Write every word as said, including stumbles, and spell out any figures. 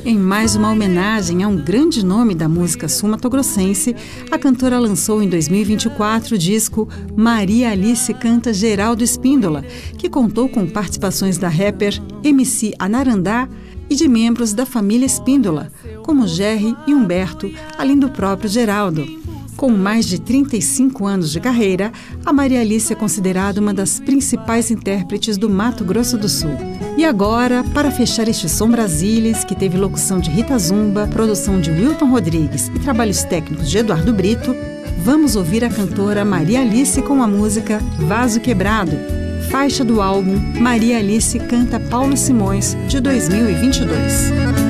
Em mais uma homenagem a um grande nome da música sul-mato-grossense, a cantora lançou em dois mil e vinte e quatro o disco Maria Alice Canta Geraldo Espíndola, que contou com participações da rapper M C Anarandá e de membros da família Espíndola, como Gerry e Humberto, além do próprio Geraldo. Com mais de trinta e cinco anos de carreira, a Maria Alice é considerada uma das principais intérpretes do Mato Grosso do Sul. E agora, para fechar este Som Brasilis, que teve locução de Rita Zumba, produção de Wilton Rodrigues e trabalhos técnicos de Eduardo Brito, vamos ouvir a cantora Maria Alice com a música Vaso Quebrado, faixa do álbum Maria Alice Canta Paulo Simões, de dois mil e vinte e dois.